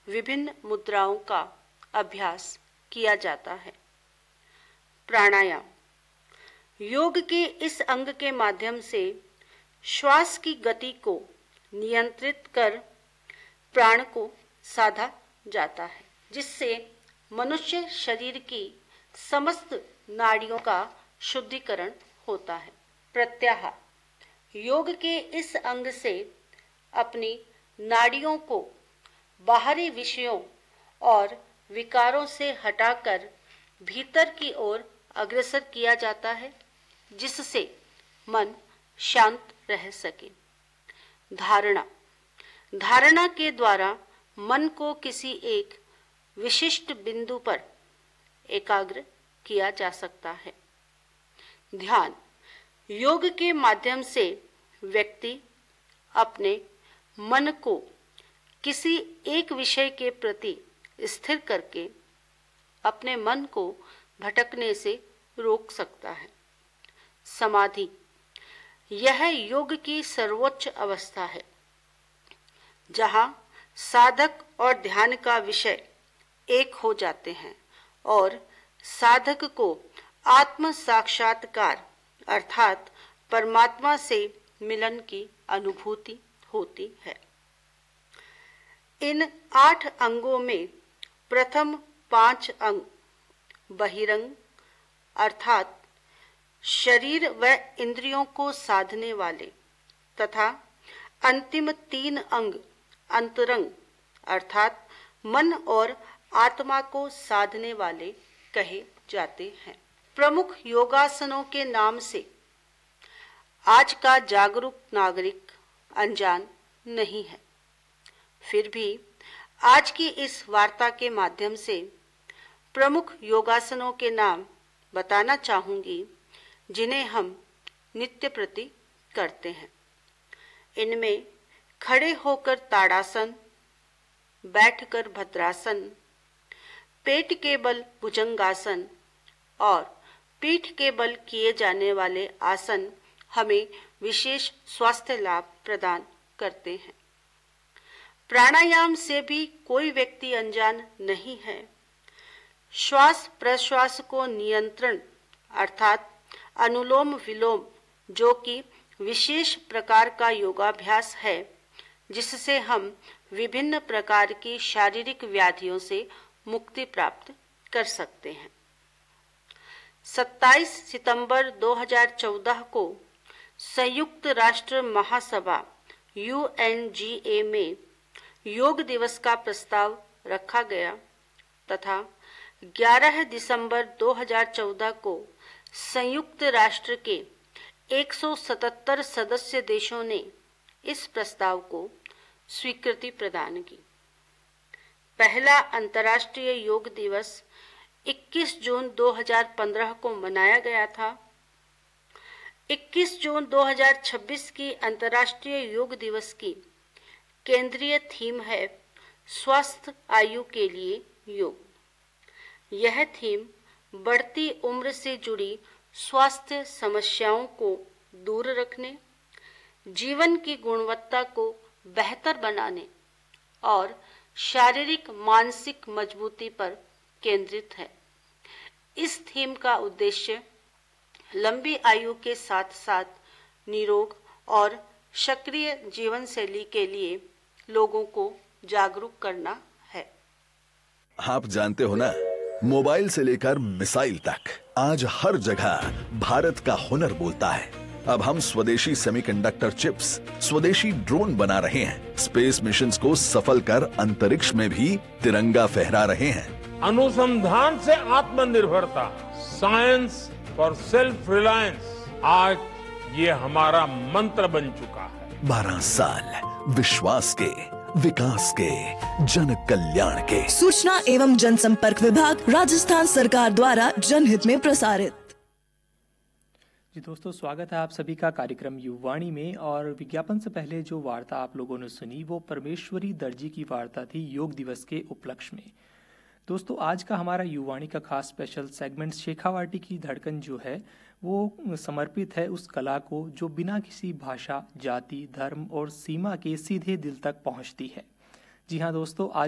विभिन्न मुद्राओं का अभ्यास किया जाता है। प्राणायाम योग के इस अंग के माध्यम से श्वास की गति को नियंत्रित कर प्राण को साधा जाता है, जिससे मनुष्य शरीर की समस्त नाड़ियों का शुद्धिकरण होता है। प्रत्याहार योग के इस अंग से अपनी नाड़ियों को बाहरी विषयों और विकारों से हटाकर भीतर की ओर अग्रसर किया जाता है, जिससे मन शांत रह सके। धारणा के द्वारा मन को किसी एक विशिष्ट बिंदु पर एकाग्र किया जा सकता है। ध्यान योग के माध्यम से व्यक्ति अपने मन को किसी एक विषय के प्रति स्थिर करके अपने मन को भटकने से रोक सकता है। समाधि यह योग की सर्वोच्च अवस्था है, जहाँ साधक और ध्यान का विषय एक हो जाते हैं और साधक को आत्म साक्षात्कार अर्थात परमात्मा से मिलन की अनुभूति होती है। इन 8 अंगों में प्रथम 5 अंग बहिरंग अर्थात शरीर व इंद्रियों को साधने वाले तथा अंतिम 3 अंग अंतरंग अर्थात मन और आत्मा को साधने वाले कहे जाते हैं। प्रमुख योगासनों के नाम से आज का जागरूक नागरिक अनजान नहीं है। फिर भी आज की इस वार्ता के माध्यम से प्रमुख योगासनों के नाम बताना चाहूंगी, जिन्हें हम नित्य प्रति करते हैं। इनमें खड़े होकर ताड़ासन, बैठकर भद्रासन, पेट के बल भुजंगासन और पीठ के बल किए जाने वाले आसन हमें विशेष स्वास्थ्य लाभ प्रदान करते हैं। प्राणायाम से भी कोई व्यक्ति अनजान नहीं है। श्वास प्रश्वास को नियंत्रण अर्थात अनुलोम विलोम, जो कि विशेष प्रकार का योगाभ्यास है, जिससे हम विभिन्न प्रकार की शारीरिक व्याधियों से मुक्ति प्राप्त कर सकते हैं। 27 सितंबर 2014 को संयुक्त राष्ट्र महासभा UNGA में योग दिवस का प्रस्ताव रखा गया तथा 11 दिसंबर 2014 को संयुक्त राष्ट्र के 177 सदस्य देशों ने इस प्रस्ताव को स्वीकृति प्रदान की। पहला अंतर्राष्ट्रीय योग दिवस 21 जून 2015 को मनाया गया था। 21 जून 2026 की अंतर्राष्ट्रीय योग दिवस की केंद्रीय थीम है स्वस्थ आयु के लिए योग। यह थीम बढ़ती उम्र से जुड़ी स्वास्थ्य समस्याओं को दूर रखने, जीवन की गुणवत्ता को बेहतर बनाने और शारीरिक मानसिक मजबूती पर केंद्रित है। इस थीम का उद्देश्य लंबी आयु के साथ साथ निरोग और सक्रिय जीवन शैली के लिए लोगों को जागरूक करना है। आप जानते हो ना, मोबाइल से लेकर मिसाइल तक आज हर जगह भारत का हुनर बोलता है। अब हम स्वदेशी सेमीकंडक्टर चिप्स, स्वदेशी ड्रोन बना रहे हैं, स्पेस मिशंस को सफल कर अंतरिक्ष में भी तिरंगा फहरा रहे हैं। अनुसंधान से आत्मनिर्भरता, साइंस फॉर सेल्फ रिलायंस, आज ये हमारा मंत्र बन चुका है। 12 साल विश्वास के, विकास के, जन कल्याण के। सूचना एवं जनसंपर्क विभाग, राजस्थान सरकार द्वारा जनहित में प्रसारित। जी दोस्तों, स्वागत है आप सभी का कार्यक्रम युवाणी में। और विज्ञापन से पहले जो वार्ता आप लोगों ने सुनी वो परमेश्वरी दर्जी की वार्ता थी योग दिवस के उपलक्ष्य में। दोस्तों, आज का हमारा युवाणी का खास स्पेशल सेगमेंट शेखावाटी की धड़कन जो है वो समर्पित है उस कला को जो बिना किसी भाषा, जाति, धर्म और सीमा के सीधे दिल तक पहुंचती है। जी हाँ दोस्तों, आज